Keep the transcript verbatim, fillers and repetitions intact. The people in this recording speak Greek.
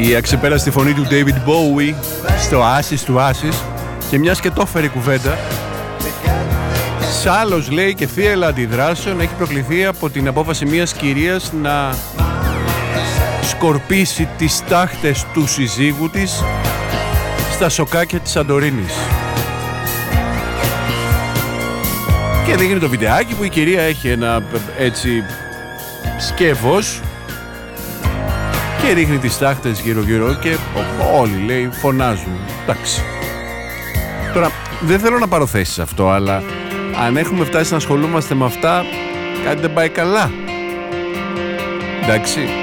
Η αξεπέραστη φωνή του David Bowie στο Ashes του Ashes, και μιας και το έφερε κουβέντα, σ' άλλος λέει και θύελλα αντιδράσεων έχει προκληθεί από την απόφαση μιας κυρίας να σκορπίσει τις τάχτες του συζύγου της στα σοκάκια της Σαντορίνης. Και δείχνει το βιντεάκι που η κυρία έχει ένα έτσι σκεύος και ρίχνει τις τάχτες γύρω γύρω και όλοι λέει φωνάζουν. Εντάξει. Τώρα δεν θέλω να πάρω θέση σε αυτό, αλλά αν έχουμε φτάσει να ασχολούμαστε με αυτά, κάτι δεν πάει καλά. Εντάξει.